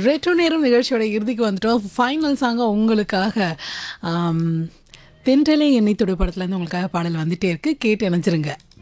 Retro நேரம் நிகழ்ச்சியோட இறுதிக்கு வந்துட்டோம். ஃபைனல் சாங்கா உங்களுக்காக ஆம், தென்றலே எண்ணெய் துடு படத்துலேருந்து உங்களுக்காக பாடல் வந்துட்டே இருக்கு. கேட்டு இணைஞ்சிருங்க.